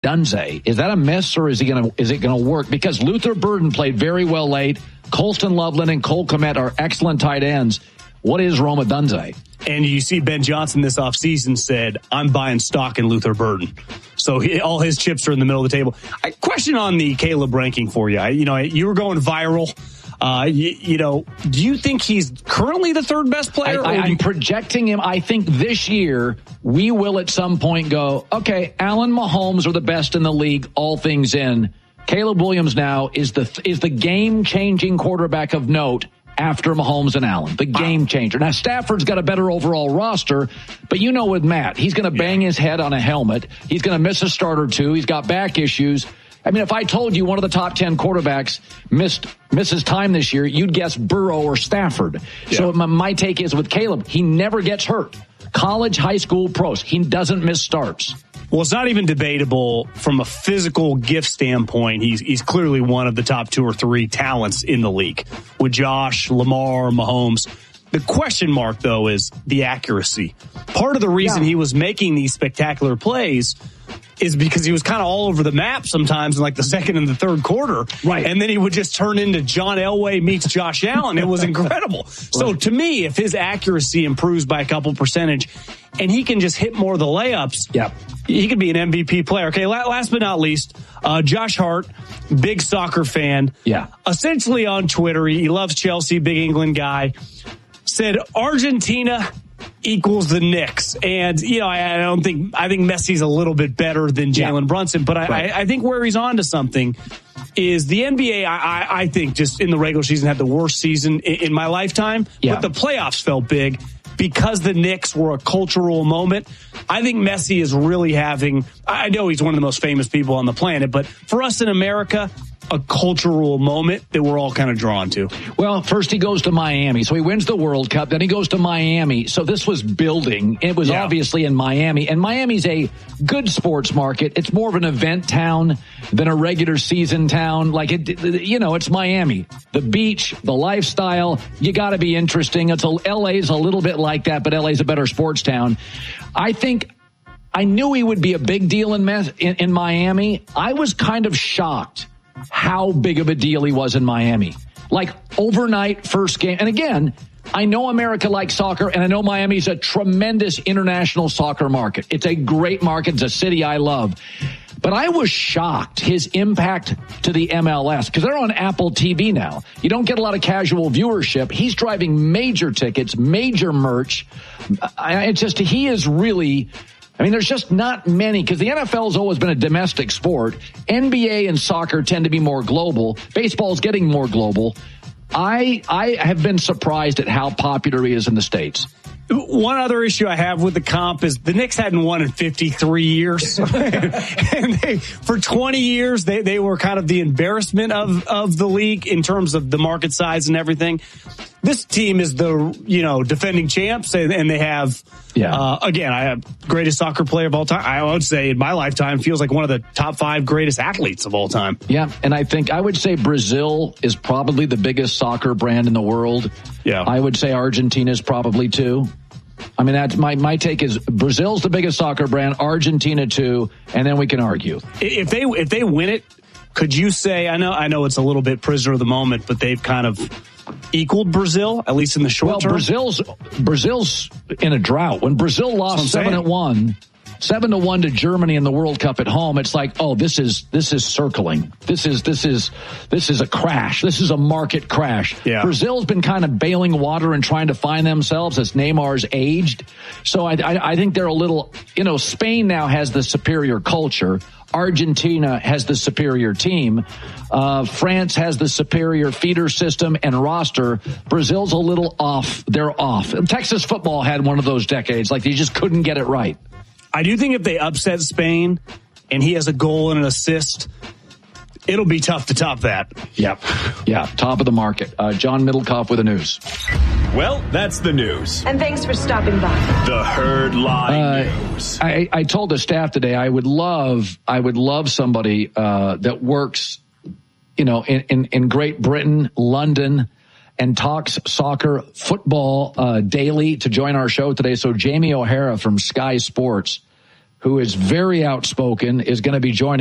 Dunze. Is that a miss, or is it going to work? Because Luther Burden played very well late. Colston Loveland and Cole Kmet are excellent tight ends. What is Rome Odunze? And you see Ben Johnson this offseason said, I'm buying stock in Luther Burden. So all his chips are in the middle of the table. Question on the Caleb ranking for you. You were going viral. Do you think he's currently the third best player? I'm projecting him. I think this year we will at some point go, okay, Allen, Mahomes are the best in the league, all things in. Caleb Williams now is the game-changing quarterback of note after Mahomes and Allen, the game changer. Now, Stafford's got a better overall roster, but with Matt, he's going to bang his head on a helmet. He's going to miss a start or two. He's got back issues. I mean, if I told you one of the top 10 quarterbacks misses time this year, you'd guess Burrow or Stafford. Yeah. So my take is with Caleb, he never gets hurt. College, high school, pros, he doesn't miss starts. Well, it's not even debatable from a physical gift standpoint. He's clearly one of the top 2 or 3 talents in the league with Josh, Lamar, Mahomes. The question mark, though, is the accuracy. Part of the reason he was making these spectacular plays is because he was kind of all over the map sometimes in like the second and the third quarter. Right. And then he would just turn into John Elway meets Josh Allen. It was incredible. So to me, if his accuracy improves by a couple percentage and he can just hit more of the layups, he could be an MVP player. Okay, last but not least, Josh Hart, big soccer fan. Yeah. Essentially on Twitter, he loves Chelsea, big England guy, said Argentina equals the Knicks. And, I think Messi's a little bit better than Jalen Brunson, but I think where he's on to something is the NBA, I think just in the regular season had the worst season in my lifetime, but the playoffs felt big because the Knicks were a cultural moment. I think Messi is really having, I know he's one of the most famous people on the planet, but for us in America, a cultural moment that we're all kind of drawn to. Well, first he goes to Miami. So he wins the World Cup. Then he goes to Miami. So this was building. It was obviously in Miami. And Miami's a good sports market. It's more of an event town than a regular season town. Like, it's Miami. The beach, the lifestyle, you got to be interesting. LA's a little bit like that, but LA's a better sports town. I knew he would be a big deal in Miami. I was kind of shocked how big of a deal he was in Miami. Like overnight first game. And again, I know America likes soccer, and I know Miami's a tremendous international soccer market. It's a great market. It's a city I love. But I was shocked his impact to the MLS because they're on Apple TV now. You don't get a lot of casual viewership. He's driving major tickets, major merch. He is really... there's just not many because the NFL has always been a domestic sport. NBA and soccer tend to be more global. Baseball is getting more global. I have been surprised at how popular he is in the States. One other issue I have with the comp is the Knicks hadn't won in 53 years. And for 20 years, they were kind of the embarrassment of the league in terms of the market size and everything. This team is the, defending champs, and they have, again, I have greatest soccer player of all time. I would say in my lifetime feels like one of the top 5 greatest athletes of all time. Yeah, and I would say Brazil is probably the biggest soccer brand in the world. Yeah. I would say Argentina is probably too. That's my take is Brazil's the biggest soccer brand, Argentina too, and then we can argue. If they win it, could you say, I know it's a little bit prisoner of the moment, but they've kind of equaled Brazil, at least in the short term? Brazil's in a drought. When Brazil lost 7-1 to Germany in the World Cup at home, it's like, oh, this is circling. This is a crash. This is a market crash. Yeah. Brazil's been kind of bailing water and trying to find themselves as Neymar's aged. So I think they're a little, Spain now has the superior culture. Argentina has the superior team. France has the superior feeder system and roster. Brazil's a little off. They're off. Texas football had one of those decades. Like, they just couldn't get it right. I do think if they upset Spain and he has a goal and an assist, it'll be tough to top that. Yep. Yeah, top of the market. John Middlecoff with the news. Well, that's the news. And thanks for stopping by. The Herd Line News. I told the staff today I would love somebody that works, in Great Britain, London, and talks soccer, football daily to join our show today. So Jamie O'Hara from Sky Sports, who is very outspoken, is going to be joining